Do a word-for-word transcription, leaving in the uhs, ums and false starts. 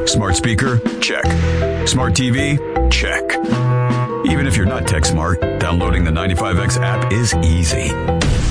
Smart speaker? Check. Smart T V? Check. Even if you're not tech smart, downloading the ninety-five X app is easy.